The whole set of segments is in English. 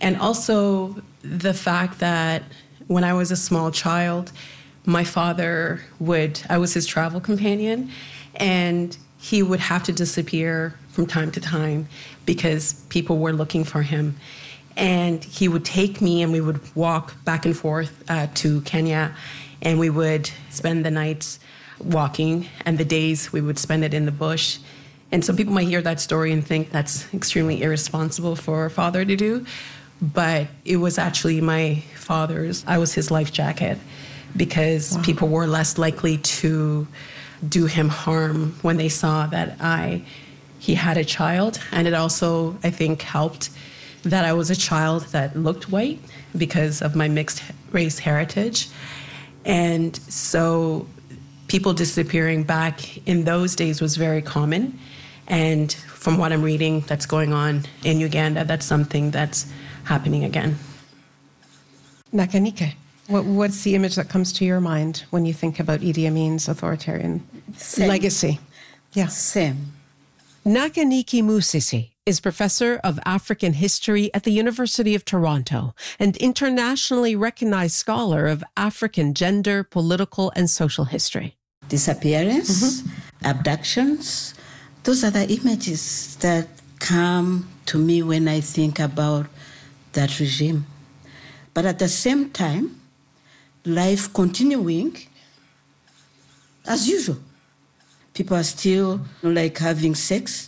And also the fact that when I was a small child, my father I was his travel companion, and he would have to disappear from time to time because people were looking for him. And he would take me and we would walk back and forth to Kenya, and we would spend the nights walking, and the days we would spend it in the bush. And some people might hear that story and think that's extremely irresponsible for a father to do, but it was actually I was his life jacket, because people were less likely to do him harm when they saw that he had a child. And it also, I think, helped that I was a child that looked white because of my mixed race heritage. And so people disappearing back in those days was very common. And from what I'm reading that's going on in Uganda, that's something that's happening again. Nakanike, what's the image that comes to your mind when you think about Idi Amin's authoritarian legacy? Yeah. Same. Nakanike Musisi is professor of African history at the University of Toronto and internationally recognized scholar of African gender, political, and social history. Disappearance, abductions, those are the images that come to me when I think about that regime. But at the same time, life continuing as usual. People are still having sex.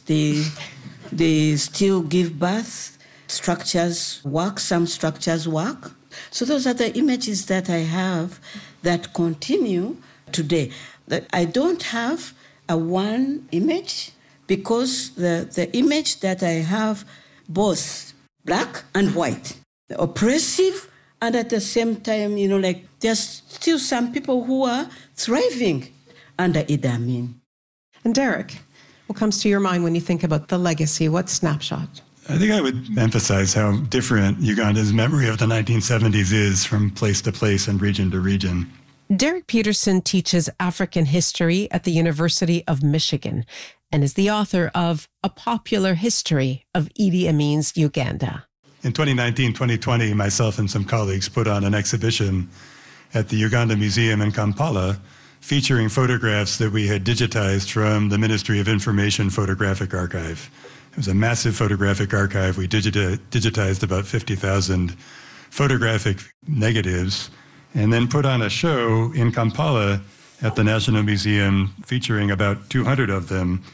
They still give birth. Structures work. Some structures work. So those are the images that I have that continue today. I don't have a one image, because the image that I have, both black and white, oppressive, and at the same time, there's still some people who are thriving under Idi Amin. And Derek, what comes to your mind when you think about the legacy? What snapshot? I think I would emphasize how different Uganda's memory of the 1970s is from place to place and region to region. Derek Peterson teaches African history at the University of Michigan and is the author of A Popular History of Idi Amin's Uganda. In 2019-2020, myself and some colleagues put on an exhibition at the Uganda Museum in Kampala featuring photographs that we had digitized from the Ministry of Information Photographic Archive. It was a massive photographic archive. We digitized about 50,000 photographic negatives and then put on a show in Kampala at the National Museum featuring about 200 of them.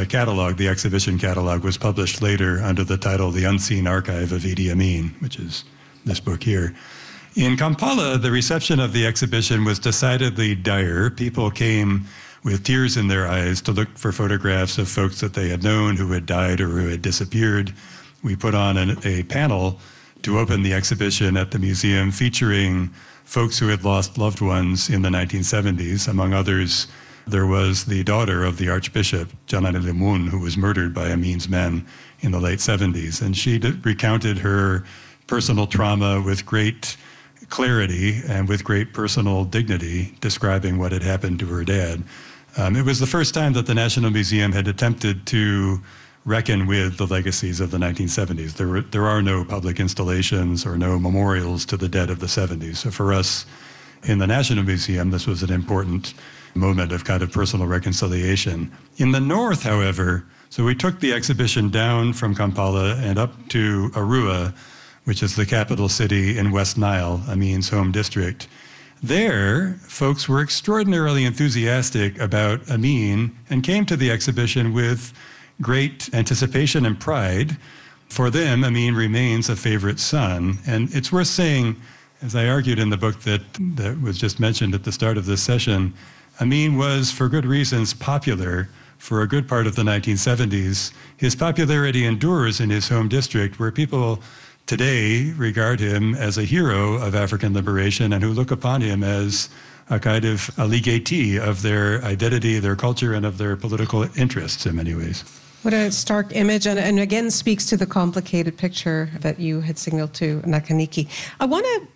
The exhibition catalog, was published later under the title The Unseen Archive of Idi Amin, which is this book here. In Kampala, the reception of the exhibition was decidedly dire. People came with tears in their eyes to look for photographs of folks that they had known who had died or who had disappeared. We put on a panel to open the exhibition at the museum featuring folks who had lost loved ones in the 1970s. Among others, there was the daughter of the Archbishop, Janani Lemun, who was murdered by Amin's men in the late 70s. And she recounted her personal trauma with great clarity and with great personal dignity, describing what had happened to her dad. It was the first time that the National Museum had attempted to reckon with the legacies of the 1970s. There are no public installations or no memorials to the dead of the 70s. So for us in the National Museum, this was an important moment of kind of personal reconciliation. In the north, however, so we took the exhibition down from Kampala and up to Arua, which is the capital city in West Nile, Amin's home district. There, folks were extraordinarily enthusiastic about Amin and came to the exhibition with great anticipation and pride. For them, Amin remains a favorite son. And it's worth saying, as I argued in the book that was just mentioned at the start of this session, Amin was, for good reasons, popular for a good part of the 1970s. His popularity endures in his home district, where people today regard him as a hero of African liberation and who look upon him as a kind of a legatee of their identity, their culture, and of their political interests in many ways. What a stark image, and again speaks to the complicated picture that you had signaled to Nakanike. I want to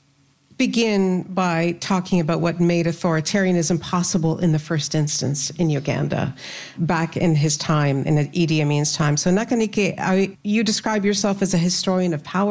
begin by talking about what made authoritarianism possible in the first instance in Uganda, back in his time, in Idi Amin's time. So Nakanike, you describe yourself as a historian of power